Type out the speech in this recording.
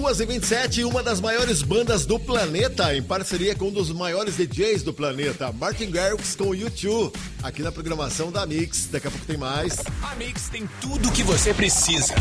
2h27, uma das maiores bandas do planeta, em parceria com um dos maiores DJs do planeta, Martin Garrix com o U2, aqui na programação da Mix. Daqui a pouco tem mais. A Mix tem tudo o que você precisa.